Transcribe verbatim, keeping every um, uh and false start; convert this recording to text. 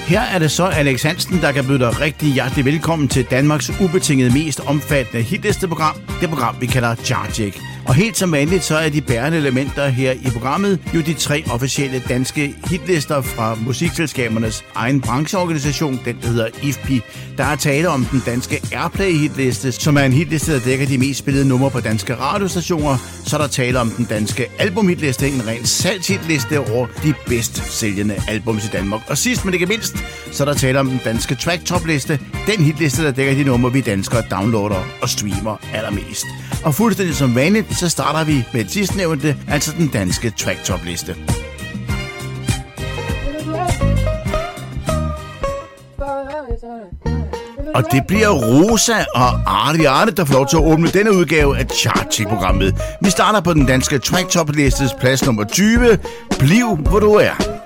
Her er det så Alex Hansen, der kan byde dig rigtig hjertelig velkommen til Danmarks ubetinget mest omfattende hitlisteprogram, det program, vi kalder Chartcheck. Og helt som vanligt, så er de bærende elementer her i programmet jo de tre officielle danske hitlister fra musikselskabernes egen brancheorganisation, den der hedder I F P I. Der er tale om den danske Airplay-hitliste, som er en hitliste, der dækker de mest spillede numre på danske radiostationer. Så er der tale om den danske albumhitliste, en ren salgshitliste over de bedst sælgende albums i Danmark. Og sidst, men ikke mindst, så er der tale om den danske track-top-liste, den hitliste, der dækker de numre, vi danskere downloader og streamer allermest. Og fuldstændig som vanligt, så starter vi med det sidstnævnte, altså den danske track-top-liste. Og det bliver Rosa og Artie Arne, der får lov til at åbne denne udgave af Chartcheck-programmet. Vi starter på den danske track-top-listes plads nummer tyve. Bliv, hvor du er.